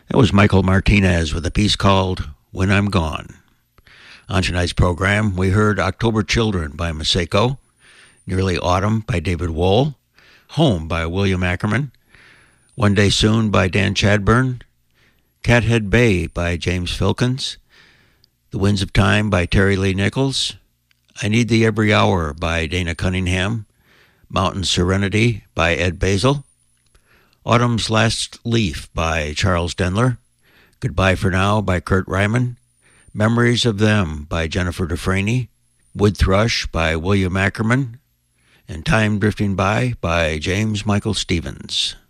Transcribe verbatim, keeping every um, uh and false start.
That was Michael Martinez with a piece called When I'm Gone. On tonight's program, we heard October Children by Masako, Nearly Autumn by David Wohl, Home by William Ackerman, One Day Soon by Dan Chadburn, Cathead Bay by James Filkins, The Winds of Time by Terry Lee Nichols, I Need Thee Every Hour by Dana Cunningham, Mountain Serenity by Ed Basil, Autumn's Last Leaf by Charles Denler, Goodbye for Now by Kurt Ryman, Memories of Them by Jennifer Dufresne, Wood Thrush by William Ackerman, and Time Drifting By by James Michael Stevens.